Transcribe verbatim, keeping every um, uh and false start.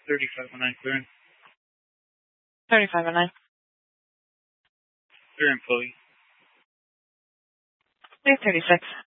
thirty-five oh nine, clearing. thirty-five oh nine. Clear employee. Clear thirty-six.